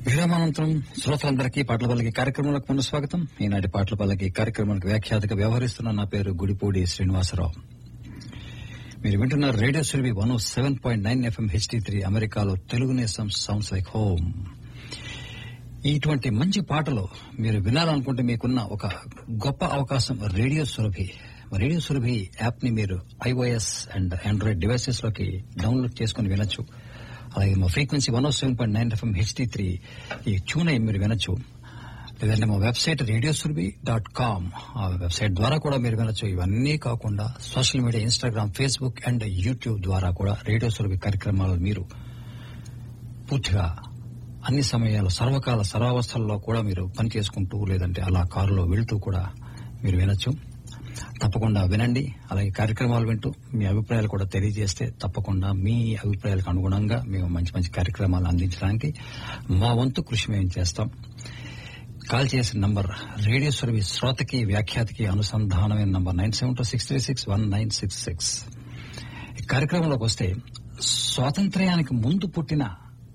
విరామానంతరం శ్రోతలందరికీ పాటల పల్లకి కార్యక్రమాలకు పునఃస్వాగతం. ఈనాటి పాటల పల్లకి కార్యక్రమానికి వ్యాఖ్యాతగా వ్యవహరిస్తున్న నా పేరు గుడిపూడి శ్రీనివాసరావు. మీరు వింటున్నారు రేడియో సురభి 107.9 FM HD3 అమెరికాలో తెలుగు నేసం సౌండ్స్ లైక్ హోమ్. ఇటువంటి మంచి పాటలు మీరు వినాలనుకుంటే మీకున్న ఒక గొప్ప అవకాశం radio Surabhi. Radio Surabhi app ని మీరు iOS అండ్ ఆండ్రాయిడ్ డివైసెస్ లోకి డౌన్లోడ్ చేసుకుని వినొచ్చు. అలాగే మా ఫ్రీక్వెన్సీ 107.9 FM HD3 ఈ ట్యూన్ అయి మీరు వినొచ్చు. లేదంటే మా వెబ్సైట్ radiosurbi.com ఆ వెబ్సైట్ ద్వారా కూడా మీరు వినొచ్చు. ఇవన్నీ కాకుండా social media Instagram, Facebook and YouTube ద్వారా కూడా రేడియో సురభి కార్యక్రమాలు మీరు పూర్తిగా అన్ని సమయాలు సర్వకాల సర్వావస్థల్లో కూడా మీరు పని చేసుకుంటూ లేదంటే అలా కారులో వెళ్తూ కూడా మీరు వినొచ్చు. తప్పకుండా వినండి. అలాగే కార్యక్రమాలు వింటూ మీ అభిప్రాయాలు కూడా తెలియజేస్తే తప్పకుండా మీ అభిప్రాయాలకు అనుగుణంగా మేము మంచి మంచి కార్యక్రమాలు అందించడానికి మా వంతు కృషి మేము చేస్తాం. కాల్ చేసిన నంబర్ రేడియో సురభి శ్రోతకి వ్యాఖ్యాతకి అనుసంధానమైన నంబర్ 9726361966. ఈ కార్యక్రమంలోకి వస్తే స్వాతంత్ర్యానికి ముందు పుట్టిన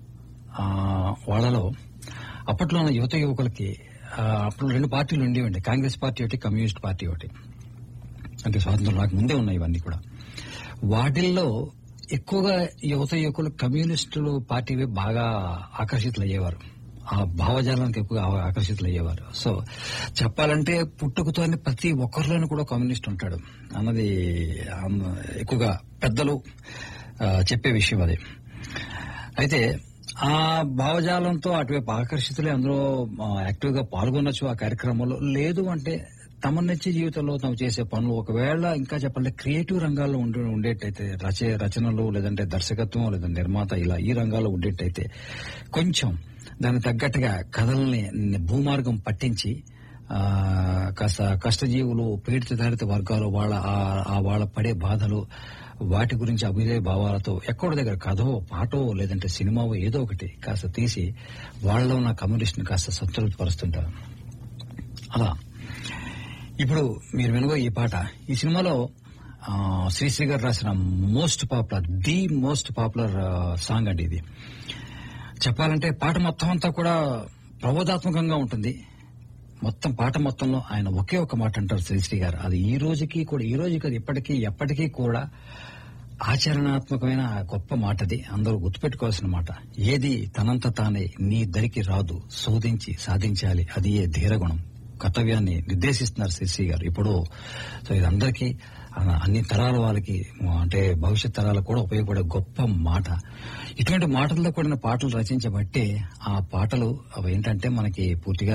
వాళ్ళలో అప్పట్లో ఉన్న యువత యువకులకి అప్పుడు రెండు పార్టీలు ఉండేవండి. కాంగ్రెస్ పార్టీ ఒకటి, కమ్యూనిస్ట్ పార్టీ ఒకటి. అంటే స్వాతంత్రం రాక ముందే ఉన్నాయి ఇవన్నీ కూడా. వాటిల్లో ఎక్కువగా యువత యువకులు కమ్యూనిస్టులు పార్టీ బాగా ఆకర్షితులయ్యేవారు. ఆ భావజాలానికి ఎక్కువగా ఆకర్షితులయ్యేవారు. సో చెప్పాలంటే పుట్టుకతోనే ప్రతి ఒక్కరిలోనూ కూడా కమ్యూనిస్ట్ ఉంటాడు అన్నది ఎక్కువగా పెద్దలు చెప్పే విషయం అది. అయితే ఆ భావజాలంతో అటువైపు ఆకర్షితులే అందులో యాక్టివ్ గా పాల్గొనొచ్చు ఆ కార్యక్రమంలో. లేదు అంటే తమ నిత్య జీవితంలో తాము చేసే పనులు ఒకవేళ ఇంకా చెప్పాలంటే క్రియేటివ్ రంగాల్లో ఉండేటైతే రచనలు లేదంటే దర్శకత్వం లేదా నిర్మాత ఇలా ఈ రంగాల్లో ఉండేటైతే కొంచెం దానికి తగ్గట్టుగా కథల్ని భూమార్గం పట్టించి కాస్త కష్టజీవులు, పీడిత వర్గాలు వాళ్ళ పడే బాధలు వాటి గురించి అభినయ భావాలతో ఎక్కడో దగ్గర కథో పాటో లేదంటే సినిమావో ఏదో ఒకటి కాస్త తీసి వాళ్ళలో ఉన్న కమ్యూనిస్ట్ని కాస్త సంతృప్తి పరుస్తుంటారు. అలా ఇప్పుడు మీరు వినబోయే ఈ పాట, ఈ సినిమాలో శ్రీశ్రీ గారు రాసిన మోస్ట్ పాపులర్ సాంగ్ అండి ఇది. చెప్పాలంటే పాట మొత్తం అంతా కూడా ప్రబోధాత్మకంగా ఉంటుంది. మొత్తం పాట మొత్తంలో ఆయన ఒకే ఒక మాట అంటారు శ్రీశ్రీ గారు. అది ఈ రోజుకి అది ఎప్పటికీ కూడా ఆచరణాత్మకమైన గొప్ప మాట. అది అందరూ గుర్తుపెట్టుకోవాల్సిన మాట. ఏది తనంత తానే నీ దరికి రాదు, శోధించి సాధించాలి, అది ఏ ధీరగుణం. కర్తవ్యాన్ని నిర్దేశిస్తున్నారు శ్రీశ్రీ గారు ఇప్పుడు. సో ఇది అందరికీ అన్ని తరాల వాళ్ళకి అంటే భవిష్యత్ తరాలకు కూడా ఉపయోగపడే గొప్ప మాట. ఇటువంటి మాటలతో కూడిన పాటలు రచించబట్టే ఆ పాటలు అవి ఏంటంటే మనకి పూర్తిగా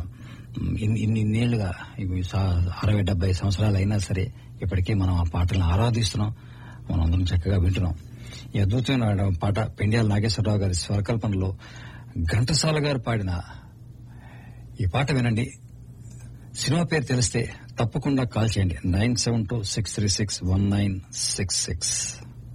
ఇన్నేళ్లుగా 60-70 సంవత్సరాలు అయినా సరే ఇప్పటికీ మనం ఆ పాటలను ఆరాధిస్తున్నాం. మనం అందరం చక్కగా వింటున్నాం. ఈ అద్భుతమైన పాట పెండ్యాల నాగేశ్వరరావు గారి స్వరకల్పనలో ఘంటసాల గారు పాడిన ఈ పాట వినండి. సినిమా పేరు తెలిస్తే తప్పకుండా కాల్ చేయండి 972-636-1966.